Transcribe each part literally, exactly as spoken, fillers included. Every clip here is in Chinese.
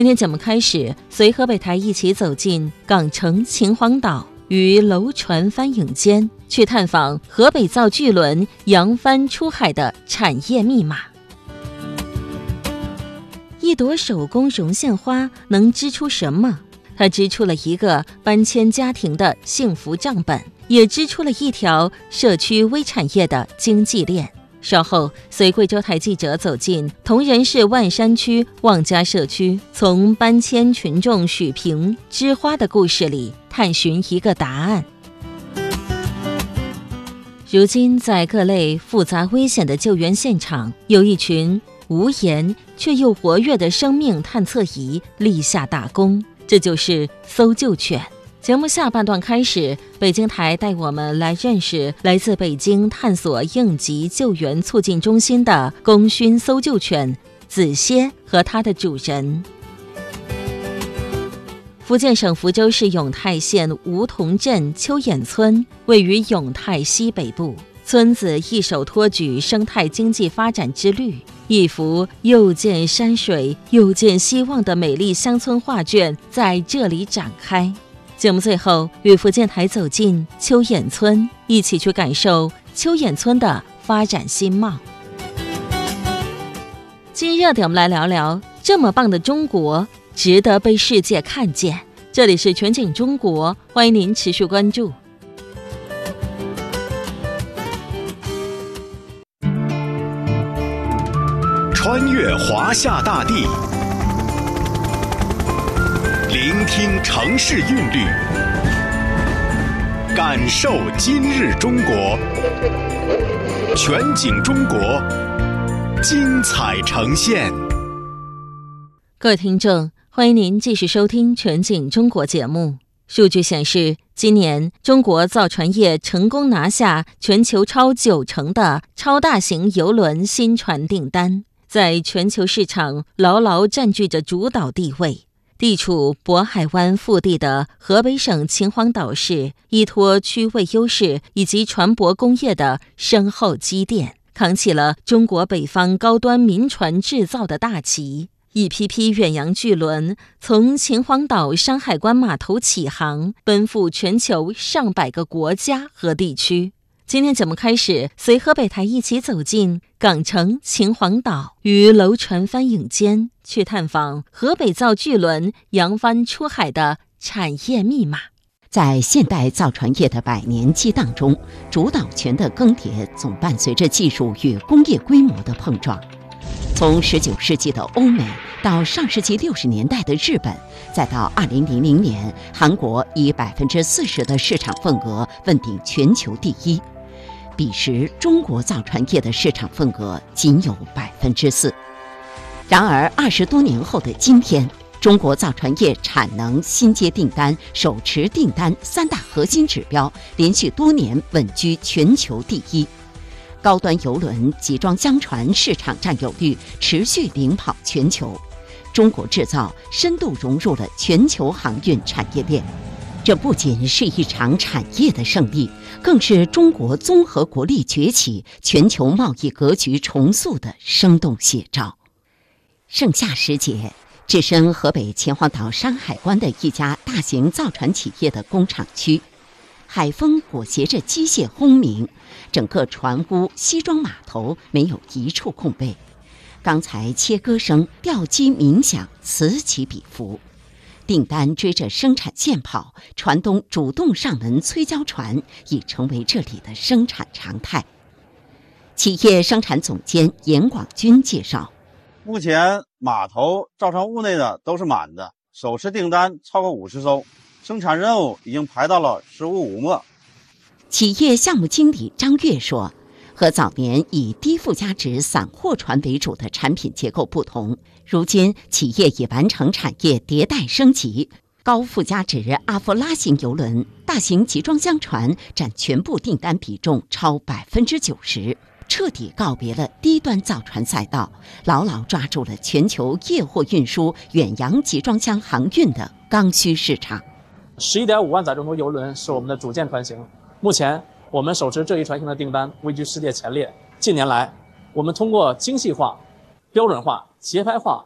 今天节目开始，随河北台一起走进港城秦皇岛与楼船帆影间，去探访河北造巨轮扬帆出海的产业密码。一朵手工绒线花能织出什么？它织出了一个搬迁家庭的幸福账本，也织出了一条社区微产业的经济链。稍后随贵州台记者走进铜仁市万山区望家社区，从搬迁群众许平织花的故事里探寻一个答案。如今在各类复杂危险的救援现场，有一群无言却又活跃的生命探测仪立下大功，这就是搜救犬。节目下半段开始，北京台带我们来认识来自北京探索应急救援促进中心的功勋搜救犬子歇和它的主人。福建省福州市永泰县梧桐镇秋眼村位于永泰西北部，村子一手托举生态经济发展之绿，一幅又见山水又见希望的美丽乡村画卷在这里展开。节目最后与福建台走进秋眼村，一起去感受秋眼村的发展新貌。今热点我们来聊聊这么棒的中国值得被世界看见。这里是全景中国，欢迎您持续关注。 穿越华夏大地，聆听城市韵律，感受今日中国。全景中国，精彩呈现。 各位听众，欢迎您继续收听全景中国节目。数据显示，今年中国造船业成功拿下全球超九成的超大型邮轮新船订单，在全球市场牢牢占据着主导地位。地处渤海湾腹地的河北省秦皇岛市，依托区位优势以及船舶工业的深厚积淀，扛起了中国北方高端民船制造的大旗。一批批远洋巨轮从秦皇岛山海关码头起航，奔赴全球上百个国家和地区。今天节目开始，随河北台一起走进港城秦皇岛与楼船帆影间，去探访河北造巨轮扬帆出海的产业密码。 在现代造船业的百年激荡中，主导权的更迭总伴随着技术与工业规模的碰撞。从十九世纪的欧美到上世纪六十年代的日本，再到二零零零年韩国以百分之四十的市场份额问鼎全球第一。彼时中国造船业的市场份额仅有百分之四。然而二十多年后的今天，中国造船业产能、新接订单、手持订单三大核心指标连续多年稳居全球第一。高端邮轮、集装箱船市场占有率持续领跑全球，中国制造深度融入了全球航运产业链。这不仅是一场产业的胜利，更是中国综合国力崛起、全球贸易格局重塑的生动写照。盛夏时节，置身河北秦皇岛山海关的一家大型造船企业的工厂区，海风裹挟着机械轰鸣，整个船坞西装码头没有一处空位。钢材切割声、吊机鸣响，此起彼伏。订单追着生产线跑，船东主动上门催交船，已成为这里的生产常态。企业生产总监严广军介绍， 目前码头造船坞内的都是满的，手持订单超过五十艘，生产任务已经排到了十五五末。 企业项目经理张月说，和早年以低附加值散货船为主的产品结构不同，如今企业已完成产业迭代升级，高附加值阿弗拉型邮轮、大型集装箱船占全部订单比重超百分之九十，彻底告别了低端造船赛道，牢牢抓住了全球业货运输、远洋集装箱航运的刚需市场。 十一点五万载重的邮轮是我们的主舰船型，目前我们手持这一船型的订单位居世界前列。近年来，我们通过精细化、标准化、节拍化、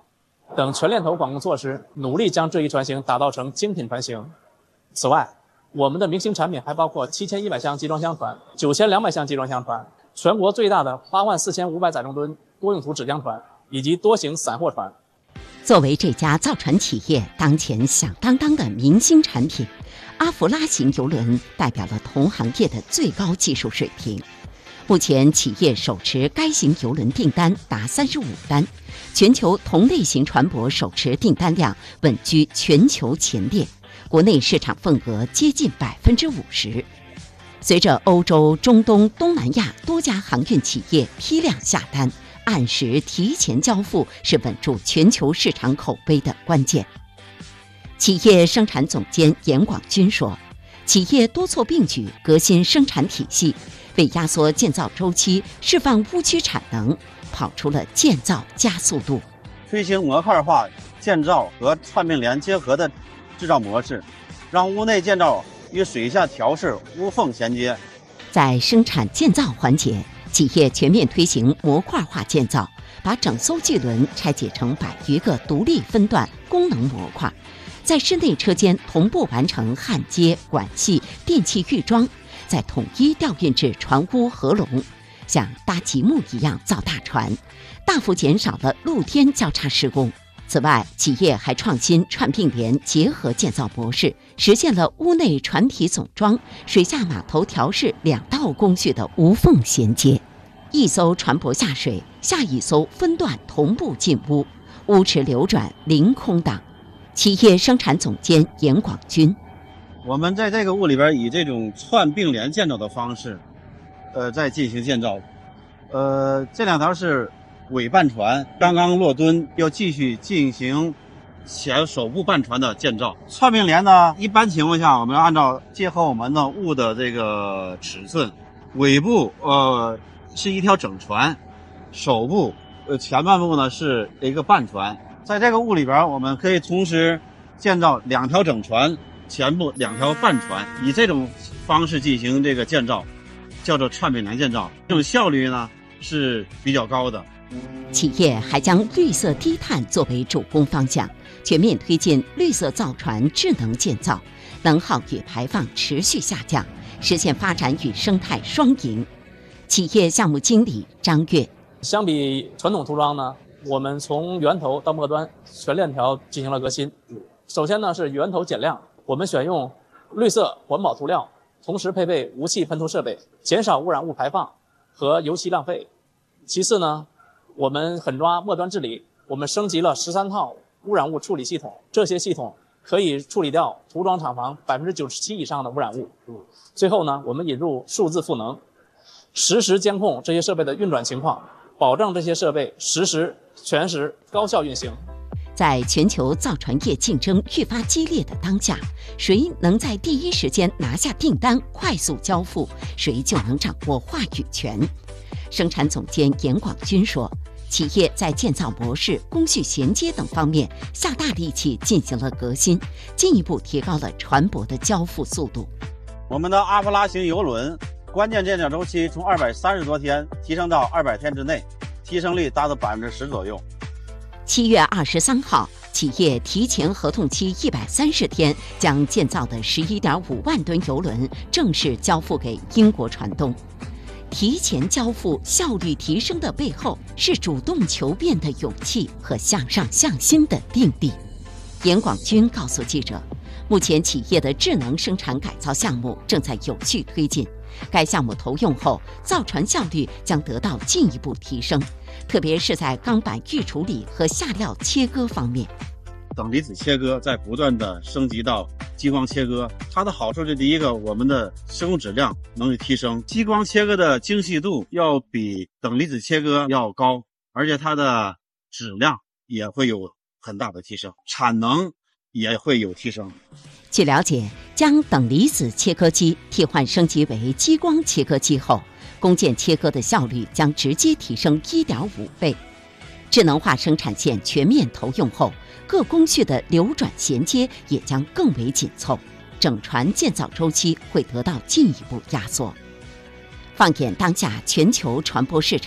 等全链头管控措施，努力将这一船型打造成精品船型。此外，我们的明星产品还包括七千一百箱集装箱船、九千两百箱集装箱船、全国最大的八万四千五百载重吨多用途纸浆船以及多型散货船。 作为这家造船企业当前响当当的明星产品，阿弗拉型邮轮代表了同行业的最高技术水平。目前，企业手持该型邮轮订单达三十五单，全球同类型船舶手持订单量稳居全球前列，国内市场份额接近百分之五十。随着欧洲、中东、东南亚多家航运企业批量下单，按时提前交付是稳住全球市场口碑的关键。企业生产总监严广军说，企业多措并举，革新生产体系，为压缩建造周期、释放污区产能，跑出了建造加速度。 推行模块化建造和串并联结合的制造模式，让屋内建造与水下调试无缝衔接。 在生产建造环节，企业全面推行模块化建造，把整艘巨轮拆解成百余个独立分段功能模块，在室内车间同步完成焊接、管系、电气预装，再统一调运至船坞合龙，像搭积木一样造大船，大幅减少了露天交叉施工。此外，企业还创新串并联结合建造模式，实现了屋内船体总装、水下码头调试两道工序的无缝衔接。一艘船舶下水，下一艘分段同步进屋，污池流转零空档。企业生产总监严广军： 我们在这个屋里边以这种串并联建造的方式，呃，在进行建造。呃，这两条是尾半船，刚刚落墩，要继续进行前首部半船的建造。串并联呢，一般情况下我们要按照结合我们的坞的这个尺寸，尾部呃是一条整船，首部呃前半部呢是一个半船。在这个坞里边，我们可以同时建造两条整船，前部两条半船，以这种方式进行这个建造，叫做串并联建造。这种效率呢是比较高的。 企业还将绿色低碳作为主攻方向，全面推进绿色造船智能建造，能耗与排放持续下降，实现发展与生态双赢。企业项目经理张跃： 相比传统涂装呢，我们从源头到末端全链条进行了革新。首先呢是源头减量，我们选用绿色环保涂料，同时配备无气喷涂设备，减少污染物排放和油漆浪费。其次呢，我们狠抓末端治理，我们升级了十三套污染物处理系统，这些系统可以处理掉涂装厂房百分之九十七以上的污染物。最后呢，我们引入数字赋能，实时监控这些设备的运转情况，保证这些设备实时、全时高效运行。 在全球造船业竞争愈发激烈的当下，谁能在第一时间拿下订单、快速交付，谁就能掌握话语权。生产总监严广军说，企业在建造模式、工序衔接等方面下大力气进行了革新，进一步提高了船舶的交付速度。 我们的阿弗拉型邮轮关键建造周期从二百三十多天提升到二百天之内，提升率达到百分之十左右。 七月二十三号，企业提前合同期一百三十天，将建造的十一点五万吨邮轮正式交付给英国船东。提前交付效率提升的背后，是主动求变的勇气和向上向心的定力。严广军告诉记者，目前企业的智能生产改造项目正在有序推进，该项目投用后，造船效率将得到进一步提升，特别是在钢板预处理和下料切割方面。 等离子切割在不断的升级到激光切割，它的好处是第一个，我们的施工质量能有提升，激光切割的精细度要比等离子切割要高，而且它的质量也会有很大的提升，产能也会有提升。 据了解，将等离子切割机替换升级为激光切割机后，工件切割的效率将直接提升 一点五倍。智能化生产线全面投用后，各工序的流转衔接也将更为紧凑，整船建造周期会得到进一步压缩。放眼当下全球船舶市场，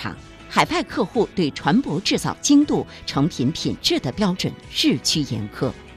海外客户对船舶制造精度、成品品质的标准日趋严苛。